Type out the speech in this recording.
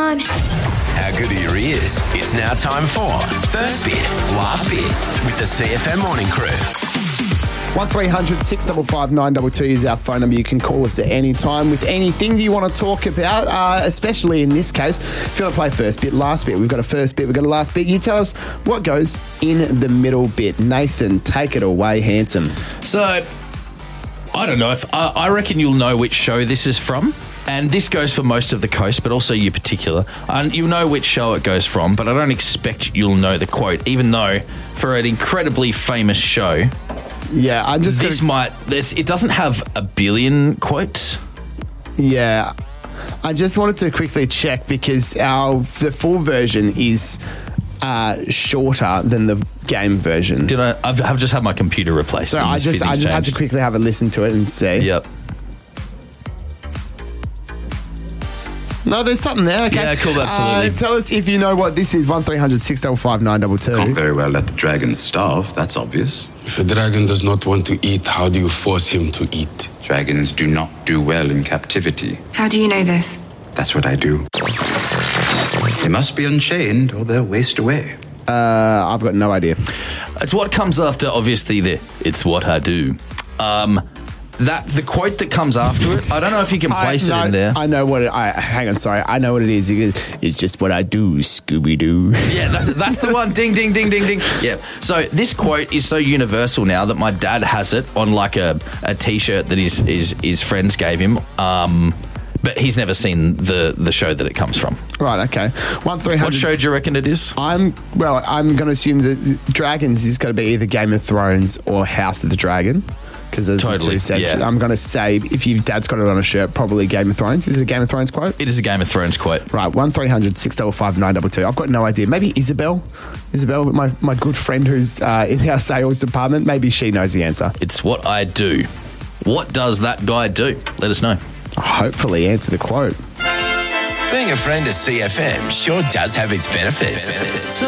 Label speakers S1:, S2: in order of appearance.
S1: on.
S2: How good are your ears? It's now time for First Bit, Last Bit with the CFM Morning Crew.
S3: 1300 655 922 is our phone number. You can call us at any time with anything that you want to talk about, especially in this case. If you want to play first bit, last bit, we've got a first bit, we've got a last bit. You tell us what goes in the middle bit. Nathan, take it away, handsome.
S4: So, I don't know. I reckon you'll know which show this is from. And this goes for most of the coast, but also you particular. And you'll know which show it goes from, but I don't expect you'll know the quote, even though for an incredibly famous show...
S3: Yeah, I'm just
S4: it doesn't have a billion quotes.
S3: Yeah. I just wanted to quickly check because the full version is shorter than the game version.
S4: I've just had my computer replaced.
S3: So I just had to quickly have a listen to it and see.
S4: Yep.
S3: No, there's something there. Okay.
S4: Yeah, cool, absolutely.
S3: Tell us if you know what this is. 1300 655 922.
S5: Can't very well let the dragon starve. That's obvious.
S6: If a dragon does not want to eat, how do you force him to eat?
S5: Dragons do not do well in captivity.
S1: How do you know this?
S5: That's what I do. They must be unchained or they'll waste away.
S3: I've got no idea.
S4: It's what comes after, obviously, it's what I do. The quote that comes after it, I don't know if you can place it in there.
S3: I know what hang on, sorry. I know what it is. It's just what I do, Scooby-Doo.
S4: Yeah, that's the one. Ding, ding, ding, ding, ding. Yeah. So this quote is so universal now that my dad has it on like a T-shirt that his friends gave him. But he's never seen the show that it comes from.
S3: Right, okay. 1300.
S4: What show do you reckon it is?
S3: I'm going to assume that Dragons is going to be either Game of Thrones or House of the Dragon. Because there's the two sections. Yeah. I'm going to say, if your dad's got it on a shirt, probably Game of Thrones. Is it a Game of Thrones quote?
S4: It is a Game of Thrones quote.
S3: Right, 1300 655 922. I've got no idea. Maybe Isabel, my good friend who's in our sales department, maybe she knows the answer.
S4: It's what I do. What does that guy do? Let us know.
S3: Hopefully answer the quote.
S2: Being a friend of CFM sure does have its benefits.